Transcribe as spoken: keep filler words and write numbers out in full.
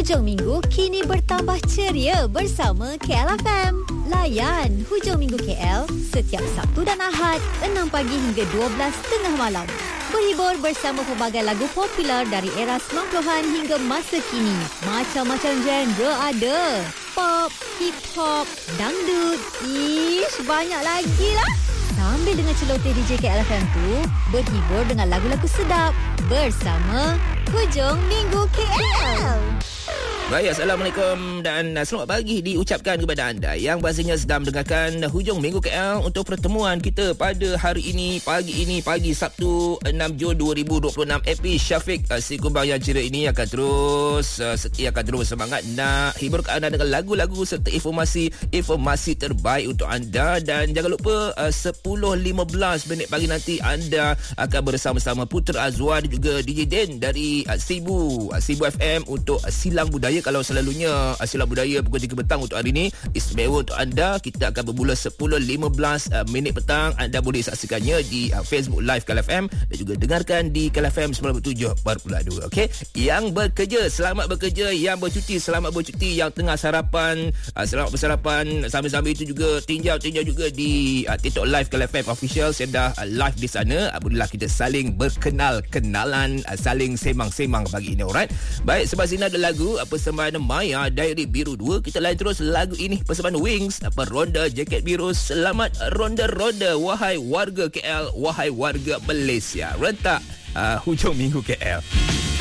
Hujung minggu kini bertambah ceria bersama K L F M. Layan Hujung Minggu K L setiap Sabtu dan Ahad enam pagi hingga dua belas tengah malam. Berhibur bersama pelbagai lagu popular dari era sembilan puluhan hingga masa kini. Macam-macam genre ada. Pop, hip hop, dangdut, ish, banyak lagi lah. Sambil dengan celoteh D J K L F M tu, berhibur dengan lagu-lagu sedap bersama Hujung Minggu K L. Baik, Assalamualaikum dan selamat pagi diucapkan kepada anda yang pastinya sedang mendengarkan Hujung Minggu K L untuk pertemuan kita pada hari ini, pagi ini, pagi Sabtu enam Jun dua ribu dua puluh enam. Epi Syafiq, uh, si kumbang yang ceria ini akan terus uh, setia, akan terus bersemangat nak hiburkan anda dengan lagu-lagu serta informasi-informasi terbaik untuk anda. Dan jangan lupa uh, sepuluh lima belas minit pagi nanti anda akan bersama-sama Putra Azwar dan juga D J Den dari uh, Sibu, uh, Sibu F M untuk uh, Silang Budaya. Kalau selalunya Silang Budaya pukul tiga petang, untuk hari ini istimewa untuk anda. Kita akan bermula sepuluh lima belas uh, minit petang. Anda boleh saksikannya di uh, Facebook Live K L F M dan juga dengarkan di K L F M sembilan puluh tujuh perpuluhan dua. Okey, yang bekerja selamat bekerja, yang bercuti selamat bercuti, yang tengah sarapan uh, selamat bersarapan. Sambil-sambil itu juga tinjau-tinjau juga di uh, TikTok Live K L F M Official. Saya dah uh, live di sana. Uh, bolehlah kita saling berkenal-kenalan, uh, saling semang-semang pagi ini. Alright, baik, sebab sini ada lagu apa persembahan Maya Diary Biru dua. Kita lain terus lagu ini, persembahan Wings, apa Ronda Jaket Biru. Selamat ronda-ronda wahai warga K L, wahai warga Malaysia. Rentak uh, Hujung Minggu K L.